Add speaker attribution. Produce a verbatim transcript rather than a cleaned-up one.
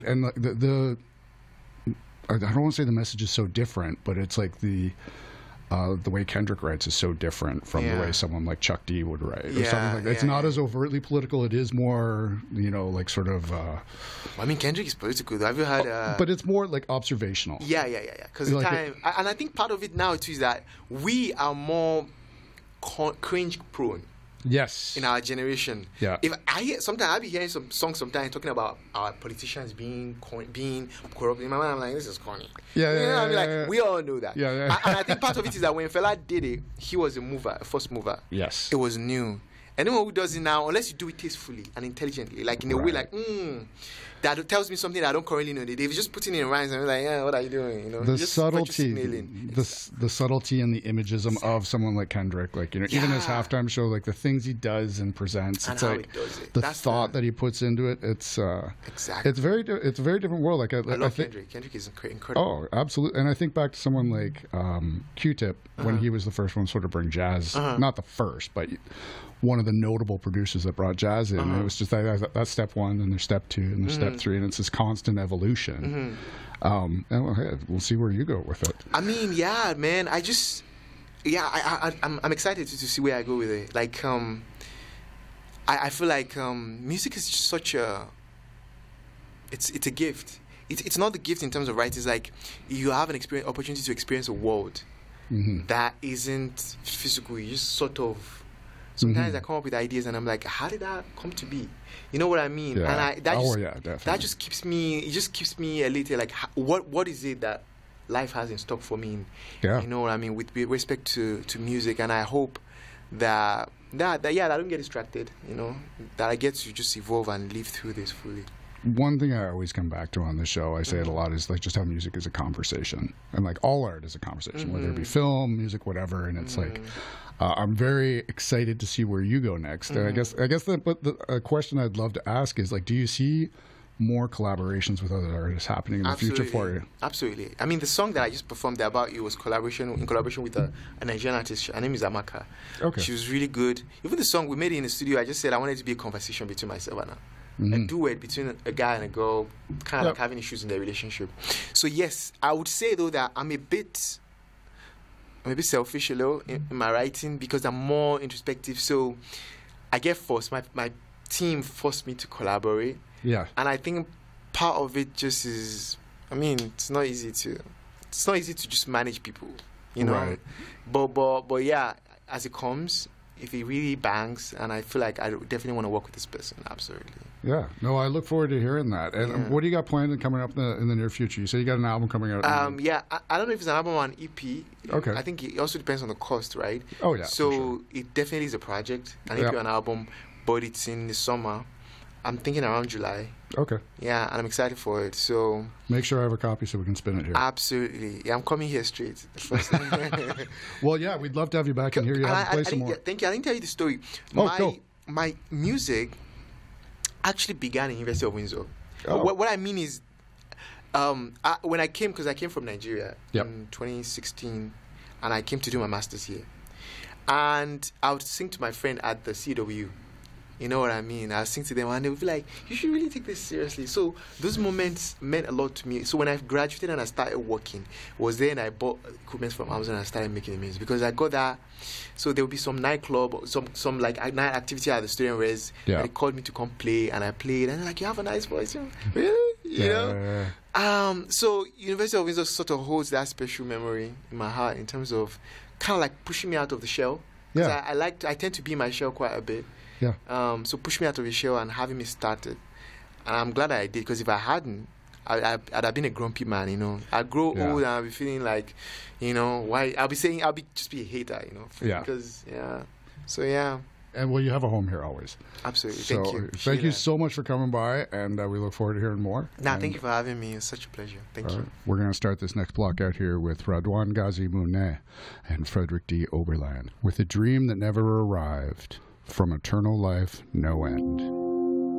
Speaker 1: And the, the, the I don't want to say the message is so different, but it's like the uh, the way Kendrick writes is so different from
Speaker 2: yeah.
Speaker 1: the way someone like Chuck D would write, or
Speaker 2: yeah,
Speaker 1: something like that. It's
Speaker 2: yeah,
Speaker 1: not
Speaker 2: yeah.
Speaker 1: as overtly political. It is more, you know, like sort of. Uh,
Speaker 2: well, I mean, Kendrick is political. Have you had? Uh,
Speaker 1: but it's more like observational.
Speaker 2: Yeah, yeah, yeah, yeah. Because the
Speaker 1: like
Speaker 2: time,
Speaker 1: it,
Speaker 2: and I think part of it now too is that we are more cringe prone.
Speaker 1: Yes.
Speaker 2: In our generation.
Speaker 1: Yeah.
Speaker 2: If I hear, sometimes I'll be hearing some songs sometimes talking about our politicians being being corrupt. In my mind, I'm like, this is corny.
Speaker 1: Yeah, yeah,
Speaker 2: you know,
Speaker 1: yeah,
Speaker 2: I'm
Speaker 1: yeah,
Speaker 2: like,
Speaker 1: yeah.
Speaker 2: we all know that.
Speaker 1: Yeah, yeah.
Speaker 2: And I think part of it is that when Fela did it, he was a mover, a first mover.
Speaker 1: Yes.
Speaker 2: It was new. Anyone who does it now, unless you do it tastefully and intelligently, like in a
Speaker 1: right.
Speaker 2: way, like, mm, that tells me something that I don't currently know. They've just put it in rhymes and I'm like, yeah, what are you doing? You know,
Speaker 1: the
Speaker 2: just
Speaker 1: subtlety, the the subtlety and the imagism exactly. of someone like Kendrick, like you know, yeah. even his halftime show, like the things he does and presents,
Speaker 2: and
Speaker 1: it's
Speaker 2: how
Speaker 1: like
Speaker 2: he does it.
Speaker 1: the
Speaker 2: That's
Speaker 1: thought
Speaker 2: the...
Speaker 1: that he puts into it. It's uh,
Speaker 2: exactly.
Speaker 1: It's very, it's a very different world. Like I,
Speaker 2: I
Speaker 1: I
Speaker 2: love
Speaker 1: think,
Speaker 2: Kendrick. Kendrick is incredible.
Speaker 1: Oh, absolutely. And I think back to someone like um, Q-Tip uh-huh. when he was the first one to sort of bring jazz, uh-huh. not the first, but one of the notable producers that brought jazz in. Uh-huh. And it was just that, that that's step one, and there's step two, and there's mm-hmm. step three, and it's this constant evolution. Mm-hmm. Um, and we'll, hey, we'll see where you go with it.
Speaker 2: I mean, yeah, man. I just, yeah, I, I, I'm, I'm excited to, to see where I go with it. Like, um, I, I feel like um, music is just such a, it's, it's a gift. It's, it's not the gift in terms of writing. It's like you have an experience, opportunity to experience a world mm-hmm. that isn't physical. You just sort of. Sometimes mm-hmm. I come up with ideas and I'm like, how did that come to be? You know what I mean?
Speaker 1: Yeah.
Speaker 2: And I that
Speaker 1: oh
Speaker 2: just,
Speaker 1: yeah, definitely.
Speaker 2: That just keeps me. It just keeps me a little like, what what is it that life has in stock for me?
Speaker 1: Yeah.
Speaker 2: You know what I mean? With respect to, to music, and I hope that that, that yeah, that I don't get distracted. You know, that I get to just evolve and live through this fully.
Speaker 1: One thing I always come back to on this show, I say mm-hmm. it a lot, is like just how music is a conversation, and like all art is a conversation, mm-hmm. whether it be film, music, whatever. And it's mm-hmm. like. Uh, I'm very excited to see where you go next. Mm-hmm. And I guess I guess the, but the a question I'd love to ask is like, do you see more collaborations with other artists happening in the
Speaker 2: Absolutely.
Speaker 1: future for you?
Speaker 2: Absolutely. I mean, the song that I just performed there About You was collaboration in collaboration with a, a Nigerian artist. Her name is Amaka.
Speaker 1: Okay.
Speaker 2: She was really good. Even the song we made it in the studio, I just said I wanted it to be a conversation between myself and her. Mm-hmm. A duet between a guy and a girl, kind of yep. like having issues in their relationship. So yes, I would say though that I'm a bit. I'm a bit selfish a little in, in my writing because I'm more introspective. So I get forced. My my team forced me to collaborate.
Speaker 1: Yeah.
Speaker 2: And I think part of it just is. I mean, it's not easy to. It's not easy to just manage people, you know.
Speaker 1: Right.
Speaker 2: But but but yeah, as it comes, if it really bangs, and I feel like I definitely want to work with this person. Absolutely.
Speaker 1: Yeah. No, I look forward to hearing that. And yeah. what do you got planned coming up in the, in the near future? You say you got an album coming out.
Speaker 2: Um, yeah, I, I don't know if it's an album or an E P.
Speaker 1: Okay.
Speaker 2: I think it also depends on the cost, right?
Speaker 1: Oh, yeah.
Speaker 2: So
Speaker 1: sure.
Speaker 2: it definitely is a project, an
Speaker 1: yep.
Speaker 2: E P or an album, but it's in the summer. I'm thinking around July.
Speaker 1: Okay.
Speaker 2: Yeah, and I'm excited for it. So
Speaker 1: make sure I have a copy so we can spin it here.
Speaker 2: Absolutely. Yeah, I'm coming here straight.
Speaker 1: Well, yeah, we'd love to have you back and hear you have to play
Speaker 2: I, I
Speaker 1: some more.
Speaker 2: Get, thank you. I didn't tell you the story.
Speaker 1: Oh,
Speaker 2: my,
Speaker 1: go.
Speaker 2: My music actually began in University of Windsor.
Speaker 1: Oh.
Speaker 2: What, what I mean is, um, I, when I came, because I came from Nigeria
Speaker 1: yep.
Speaker 2: in twenty sixteen, and I came to do my master's here. And I would sing to my friend at the C W. You know what I mean? I sing to them and they would be like, you should really take this seriously. So those moments meant a lot to me. So when I graduated and I started working, was there and I bought equipment from Amazon and I started making the music. Because I got that. So there would be some nightclub, some some like night activity at the student res.
Speaker 1: Yeah.
Speaker 2: They called me to come play and I played. And they're like, you have a nice voice. You know? Really? You
Speaker 1: yeah,
Speaker 2: know?
Speaker 1: Yeah, yeah.
Speaker 2: Um, so University of Windsor sort of holds that special memory in my heart in terms of kind of like pushing me out of the shell. Because
Speaker 1: yeah.
Speaker 2: I, I like to, I tend to be in my shell quite a bit.
Speaker 1: Yeah.
Speaker 2: Um, so push me out of the shell and having me started. And I'm glad I did, because if I hadn't, I, I, I'd have been a grumpy man, you know. I'd grow
Speaker 1: yeah.
Speaker 2: old and I'll be feeling like, you know, why, I'll be saying, I'll be just be a hater, you know.
Speaker 1: Yeah.
Speaker 2: Because, yeah. So, yeah.
Speaker 1: And, well, you have a home here always.
Speaker 2: Absolutely.
Speaker 1: So,
Speaker 2: thank you.
Speaker 1: Thank you
Speaker 2: that.
Speaker 1: so much for coming by, and uh, we look forward to hearing more.
Speaker 2: Nah,
Speaker 1: and
Speaker 2: thank you for having me. It's such a pleasure. Thank you.
Speaker 1: Right. We're going to start this next block out here with Radwan Ghazi Monet and Frederick D. Oberland with a dream that never arrived. From eternal life, no end.